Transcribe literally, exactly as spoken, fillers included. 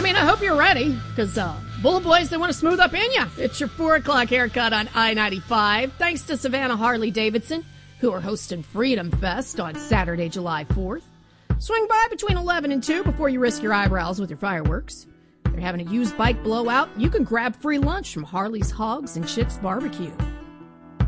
mean, I hope you're ready, because uh, Bullet Boys, they want to smooth up in ya. It's your four o'clock haircut on I ninety-five, thanks to Savannah Harley-Davidson, who are hosting Freedom Fest on Saturday, July fourth. Swing by between eleven and two before you risk your eyebrows with your fireworks. They're having a used bike blowout. You can grab free lunch from Harley's Hogs and Chicks Barbecue.